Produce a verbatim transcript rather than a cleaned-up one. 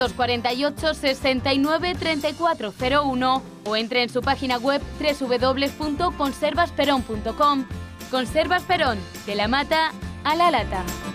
cuarenta y ocho, sesenta y nueve, treinta y cuatro cero uno o entre en su página web doble u doble u doble u punto conservas perón punto com. Conservas Perón, de la mata a la lata.